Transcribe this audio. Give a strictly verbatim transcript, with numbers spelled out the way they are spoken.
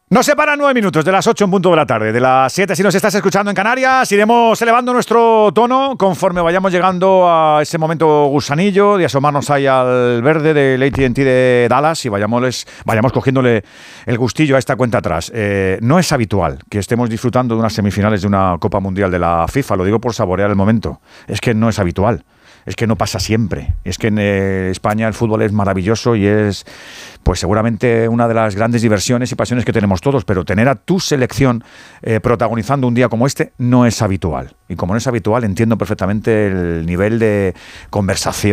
Nos separan nueve minutos de las ocho en punto de la tarde, de las siete si nos estás escuchando en Canarias. Iremos elevando nuestro tono conforme vayamos llegando a ese momento gusanillo de asomarnos ahí al verde del A T and T de Dallas y vayamos, vayamos cogiéndole el gustillo a esta cuenta atrás. Eh, no es habitual que estemos disfrutando de unas semifinales de una Copa Mundial de la FIFA, lo digo por saborear el momento. Es que no es habitual. Es que no pasa siempre. Es que en eh, España el fútbol es maravilloso y es, pues seguramente una de las grandes diversiones y pasiones que tenemos todos, pero tener a tu selección eh, protagonizando un día como este no es habitual. Y como no es habitual, entiendo perfectamente el nivel de conversación